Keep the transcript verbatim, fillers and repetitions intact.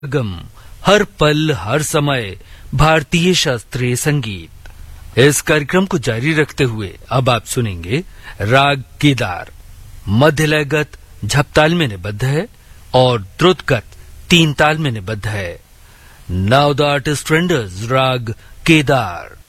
गम हर पल हर समय भारतीय शास्त्रीय संगीत। इस कार्यक्रम को जारी रखते हुए अब आप सुनेंगे राग केदार। मध्य लयगत झपताल में निबद्ध है और द्रुतगत तीन ताल में निबद्ध है। नाउ द आर्टिस्ट रेंडर्स राग केदार।